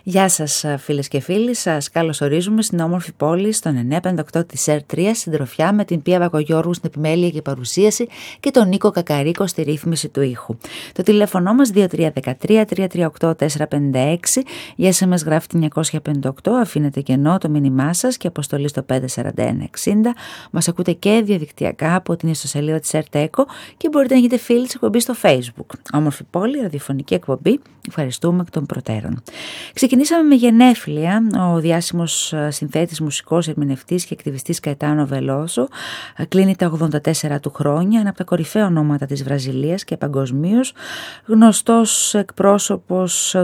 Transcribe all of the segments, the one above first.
Γεια σας φίλες και φίλοι, σας καλωσορίζουμε στην όμορφη πόλη στον 958 της ΕΡΤ3, συντροφιά με την Πία Βακογιώργου στην επιμέλεια και παρουσίαση και τον Νίκο Κακαρίκο στη ρύθμιση του ήχου. Το τηλέφωνο μας 2313-338-456, για SMS γράφει 958, αφήνετε κενό το μήνυμά σας και αποστολή στο 54160. Μας ακούτε και διαδικτυακά από την ιστοσελίδα της ΕΡΤ-ΕΚΟ και μπορείτε να γίνετε φίλοι της εκπομπής στο Facebook. Όμορφη πόλη, ραδιοφωνική εκπομπή. Ευχαριστούμε εκ των προτέρων. Ξεκινήσαμε με γενέθλια. Ο διάσημος συνθέτης, μουσικός, ερμηνευτής και ακτιβιστής Καετάνο Βελόσο κλείνει τα 84 του χρόνια, ένα από τα κορυφαία ονόματα της Βραζιλίας και παγκοσμίως, γνωστός εκπρόσωπος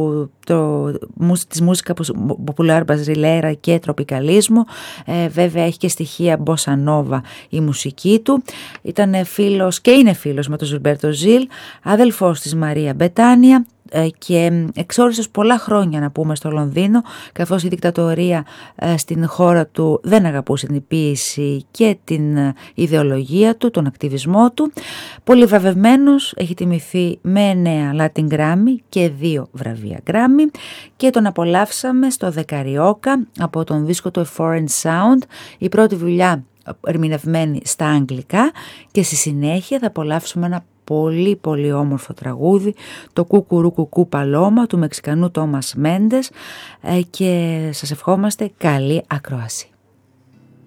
της μουσικά ποπουλάρ μπραζιλέρα και τροπικαλίσμου. Βέβαια έχει και στοιχεία μπόσα νόβα η μουσική του. Ήταν φίλος και είναι φίλος με τον Ζιλμπέρτο Ζιλ, αδελφός της Μαρία Μπετάνια, και εξόριστος πολλά χρόνια να πούμε στο Λονδίνο, καθώς η δικτατορία στην χώρα του δεν αγαπούσε την ποίηση και την ιδεολογία του, τον ακτιβισμό του. Πολύ βραβευμένος, έχει τιμηθεί με 9 Latin Grammy και 2 βραβεία Grammy και τον απολαύσαμε στο The Carioca από τον δίσκο του A Foreign Sound, η πρώτη δουλειά ερμηνευμένη στα αγγλικά, και στη συνέχεια θα απολαύσουμε ένα πολύ πολύ όμορφο τραγούδι, το Κουκουρού Κουκού Παλώμα του Μεξικανού Τόμας Μέντες, και σας ευχόμαστε καλή ακρόαση.